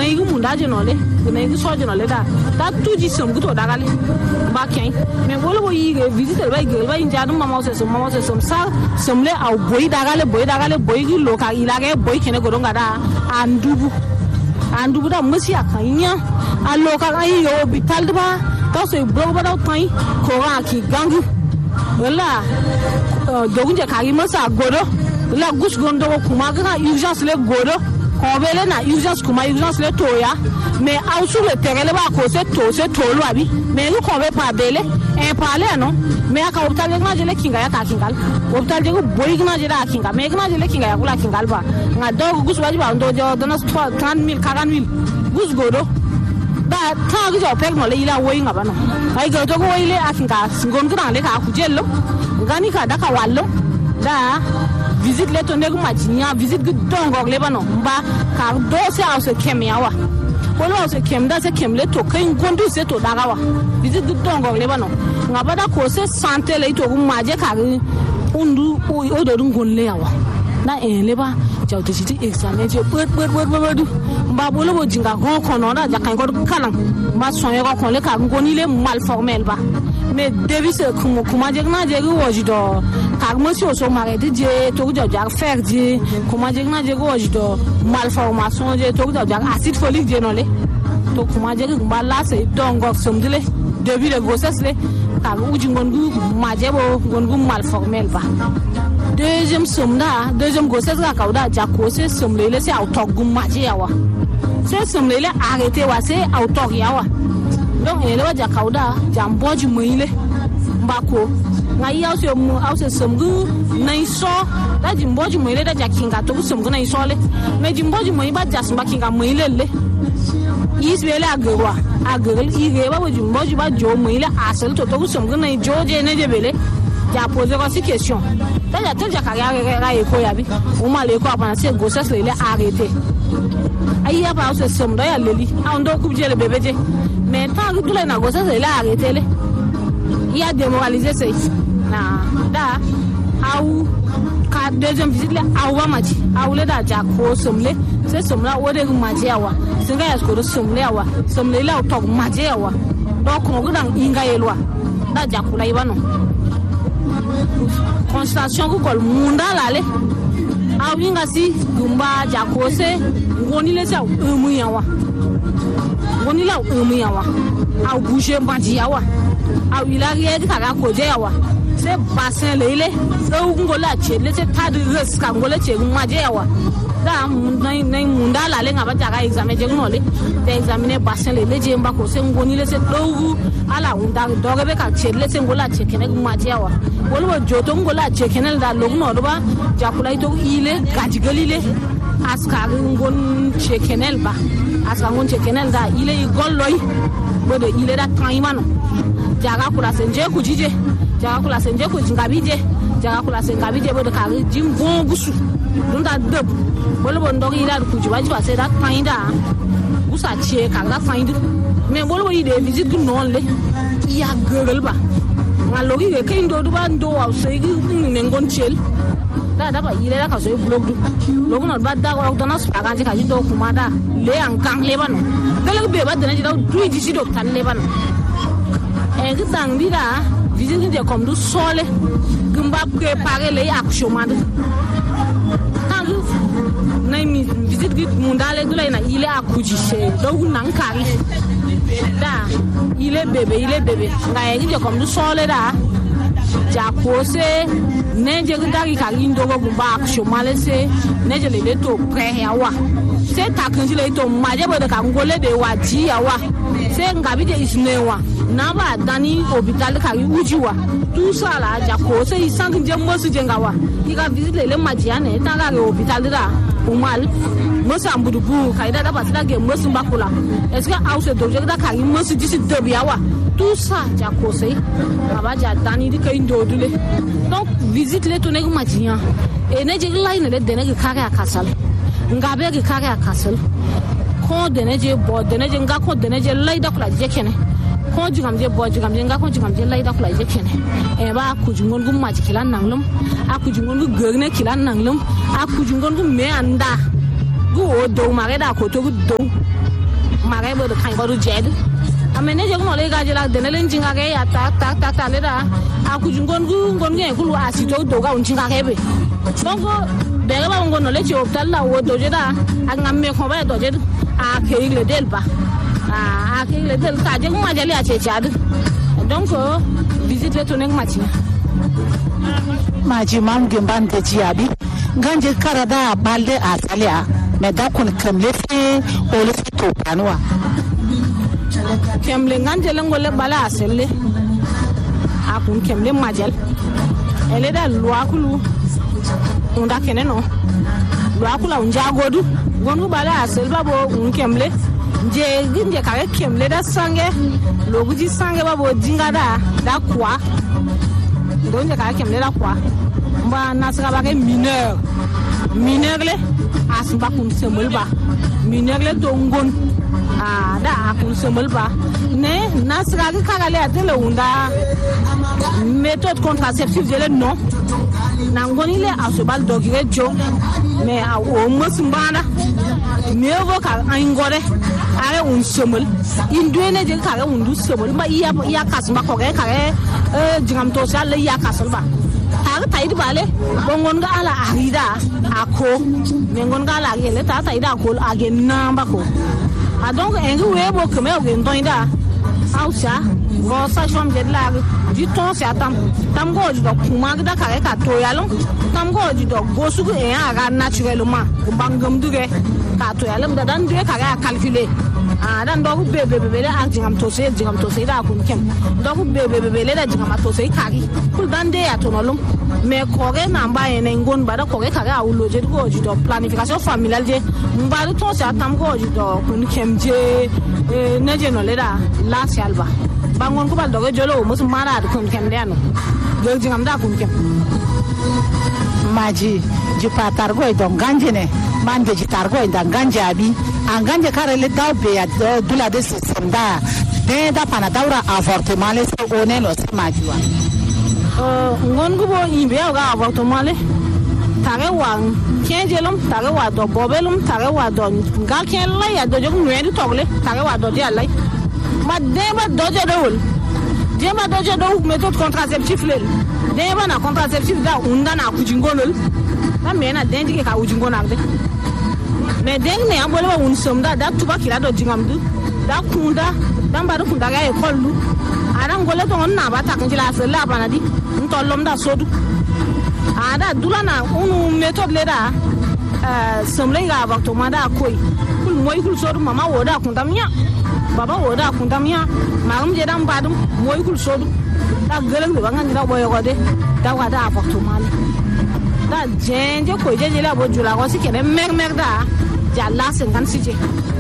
gunai gu munda jenole gunai gu so jenole da tuji som gu to dagale ba kyan me bolo bo yi visitor ba gel ba inja dum mama se som sa somle au boy dagale boy gu loka ilage boy kene godonga da andubu da musi akanya a loka ai yo hospital ba ta so bro ba da tai ko ga ki gangu wala dogunje kagi masa godo la gus gondo kuma ga urgence le godo ko bele na urgence kuma urgence le toya mais ausu le terele ba ko se to lo abi mais lu ko be pa bele e pa le no mais aka hospital ga je le kinga ya ka kingal hospital je go boy ga je da kinga mais ga je le kinga ya kula kingal ba nga do gus ba ndo jo dona 30,000 40,000 gus godo da ta ga jo pek no le ila woyi nga bana ai ga to go woyi le akinga ngon ga le ka ku jello gani ka da ka wallo da visite le tonne gu majinya visite gu dongo le bano mba ka do se au se kemiawa bolo se kemda se kemle to kai gondu se to dagawa visite gu dongo le bano ngaba da ko se santé le to gu maje ka undu o do ngon le yawa na le ba jawte siti examen je ber mba bolo bo jinga go kono da jakan go kalan mba sonye go kon le ka ngoni le mal formel ba mais devi se kuma je na je go wojido ka mo si o so mare de je to go jar faire je kuma je na je go wojido malformation je to go jar acide folique je no le to kuma je mba la se dongo somdile devi de grossesse le ka uji ngongu maje bo ngongu malformel ba deuxième grossesse ka kauda ja ko se somlele se autogu maje yawa se somlele arrêté wa se autog yawa donc ele wa ja kauda jamboji moile mbako ngai au se somgu nai so da jimboji moile da jakinga to somgu nai so le me jimboji moile ba jasma kinga moile le isbele agwa ige ba jimboji ba jo moile asel to somgu nai joje ne jebele ja poser aussi question ja carrière ko yabi o ma le ko apana se grossesse le arrêté ai ya ba se somdo ya leli a ndo ku je le bébé je mais tant que tout le na grossesse le arrêté le il a démoralisé c'est na da au ka deuxième visite le awa maji awle da ja ko somle se somla o de maji awa singa ya ko somle awa somle la to maji awa donc ko gudan inga yelwa da ja kula ibano constatation ko kol munda lale awinga si gumba jakose ngoni le sa umu yawa ngoni la umu yawa aw bouger mbaji yawa aw ilariye ka ko je yawa se bassin lele do ngola chele se tad res ka ngola che maje yawa da nay munda lale ngaba jaga examen je ngole te examiner bassin lele je mba ko se ngoni le se do ala unda do be ka chele se ngola che kene maje yawa wala joto ngola che kene da logno do ba jakula ito ile gajigalile aska ngon che kene ba aska ngon che kene da ile golloy bodo ile da taimano jaga kula senje kujije jaga kula senje ku ngabije jaga kula senje ngabije bodo ka jim bon gusu dunda deb bolo bon dog ila ku jibaji ba se da tainda gusa che ka da taindu mais bolo yi de visite non le ya geugal ba ngalogi ke kindo du ba ndo wa se gi ngon chel da ba ile da ka so blog du logo no ba da wa dona spa ga ka jido kuma da le an kan le bano dele be ba dana jido du ji sido tan le bano e gi tang bi da visite de comme du sole gumba préparer les actions mad tangu nay mi visite gi mundale du la na ile akuji se do nan kari da ile bébé ngai gi comme du sole da ja pose neje gudari ka indo go gumba action malese neje le to pre yawa se takanji le to maje bo de ka ngole de waji yawa se ngabi de isnewa na ba dani hospital ka ujiwa tout ça là ja pose isang je mosu jengawa iga visite le majiane ta ga hospital da umal mosu ambudu ka ida da ba sida ge mosu bakula est-ce que au doje da ka mosu disi de yawa tout ça ja pose aba ja dani di kai ndodule donc visite le to ne majiya e ne je line le de ne kare akasal ngabe ge kare akasal ko de ne je bo de ne je nga ko de ne je laida kula je kene ko jigam je bo jigam je nga ko jigam je laida kula je kene e ba ku jingon gum maji kilan nanglum aku jingon gu gerne kilan nanglum aku jingon gu me anda go do mare da ko to do mare bo kan bo jed amene je mo le ga je la denele njinga ke ya ta le da aku jungon nge kulu asito do ga njinga ke be donc bere ba ngono le ci hospital la wo do je da ak ngamme ko ba do je a ke le del ba a ke le del ka je ma jali a ce chad donc visite le tonek maji mam gemban de jiabi ganje karada balde asalia me da kun kamle fe o le to kanwa kemle nganje le ngole bala aselle akun kemle majal ele da luakulu unda keneno luakula unja godu gonu bala asel babo un kemle je ginje kare kemle da sange lobuji sange babo dinga da kwa donje kare kemle da kwa mba nasra ba ke mineur le asba kun semel ba mineur le dongon da akun semel ba ne nasra ke kagale atele unda méthode contraceptive le non nangoni le asobal dogire jo mais o musmbana mevo ka angore are un semel induene je kare undu semel ba iya kasma ko kare jingam to sala iya kasalba har taidi bale bongon ga ala arida ako mengon ga ala gele ta taida ko agen namba ko a donc engi webo keme o gen toinda ausa go sa chom de la du ton c'est tam go do kuma da kare ka to yalo tam go do go su e aga naturellement ko bangam duge ka to yalo da dan duge kare calculer dan do bebe le jingam to se da kun kem do bebe le da jingam to se kari kul dan de ya to nolom mais kore na mba ene ngon bada kore kare a ulo je go do planification familiale je mba do to se tam go do kun kem je ne je no le da la salba bangon ko bal doge jolo musu mara kun kem de ano do jingam da kun kem maji ji patar go do ganje ne mande ji tar go da ganje abi an ganje kare le daw be ya dula de senda de da pana daura avortement le so one lo se maji wa ngon go bo imbe ga avortement le tare wa kenjelum tare wa do bobelum tare wa do ga ken la ya do jogu nwedu togle tare wa do dia lay ma deba do jodol dema do jodol méthode contraceptive le deba na contraceptive da unda na kujingolol na mena dendi ka ujingona de mais deng ne ambole wa un somda da tuba kila do jingamdu da kunda dan baru kunda ga e kollu aran gole to on na ba ta kan jila sala banadi ntolom da sodu ada dulana unu méthode le da somle ga avortement da koy kul moy kul sodu mama woda kundamnya baba woda kundamnya magam je dan badum moy kul sodu da gelem do bangan da boyo gode da wada avortement da jenje ko jeje la bo jula ko sikene mer da jalla 56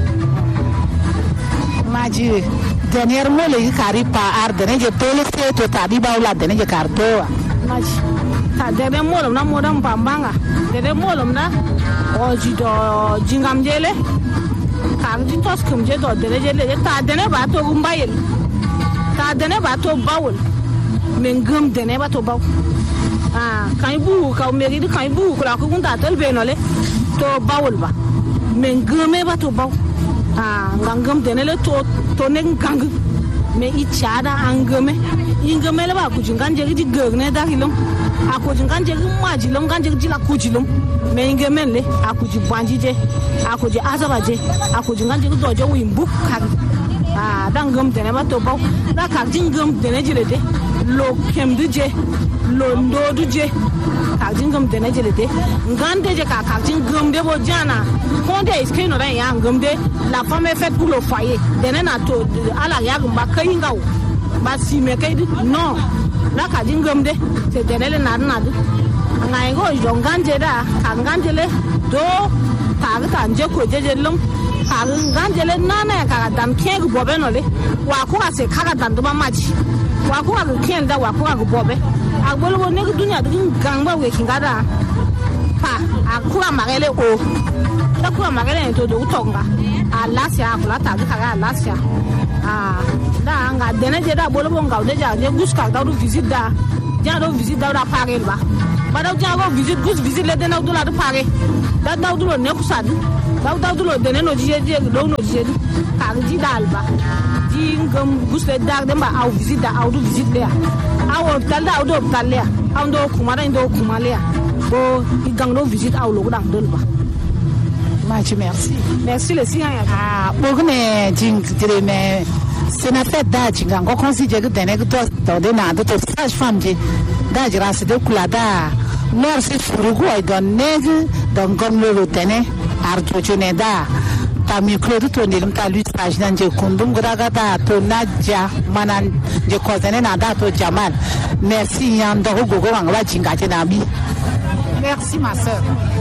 maji dernier mot le kari pa ar de je pele se to tabi bawla de je kartowa maji ta de molom na modam pambanga de molom na o ji do jingam jele kar ji tos kum je do de je le ta de ne ba to gumbayel ta de ne ba to bawul men gum de ne ba to baw kan bu ka meri di kan bu kula ko gunta tel be no le to bawul ba men gume ba to baw ngangam denele to ne gang me ichada angame ingame le ba ku jinganje di gogne da hilum ako jinganje maji lum ganje di la kujilum me ingame le ako ji banjije ako ji azabaje ako jinganje do jo wimbu ka dangam dene ba to baw da ka jingam dene jile de lo kemduje lo ndoduje ka jingam dene jile de ngande je ka jingam de bo jana konde iskino ran ya ngam de la femme est faite pour le foyer dene na to ala ya gamba kai ngaw ba si me kai non la ka jingam de c'est dene le na du ngai go jonganje da ka nganje le do ka nje ko jeje lum ka nganje le nana ka dam keng bobe no le wa ko se ka dam do maji wa ko ga ken da wa ko ga bobe agbolo ne dunya du gangba we kingada pa akura magele o da kura magele to do utonga alasia akula ta ka alasia da nga dene je da bolo bonga de ja je guska da do visite da ja do visite da pare ba ba da ja go visite gus visite le de na do la do pare da do ne kusadu daw lo dene no je do no je ka di dalba di ngam gusle dag dem ba au visite da au do visite le au talda au do talle au do kumara ndo kumale bo gang do visite au lo dang dolba. Merci les siens. Ah, bogne jing dire mais c'est na fait da jinga ngo considère que dene que to de na de sage femme ji da jira se de kulada nor se furugo ay don neg don gom lo tene arjo chune da ta micro to ne ta lui sage nan je kundum graga da to naja manan je ko zene na da to jamal merci yan do go go ngwa jinga je na bi. Merci ma sœur.